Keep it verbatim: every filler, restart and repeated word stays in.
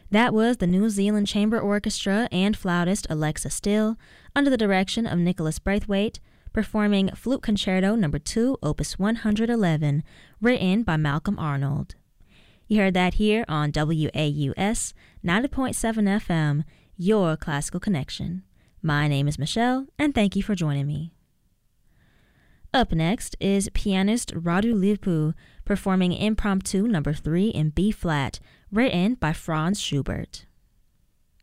That was the New Zealand Chamber Orchestra and flautist Alexa Still, under the direction of Nicholas Braithwaite, performing Flute Concerto Number two, Opus one hundred eleven, written by Malcolm Arnold. You heard that here on W A U S ninety point seven F M, your classical connection. My name is Michelle, and thank you for joining me. Up next is pianist Radu Lipu performing Impromptu Number three in B-flat, written by Franz Schubert.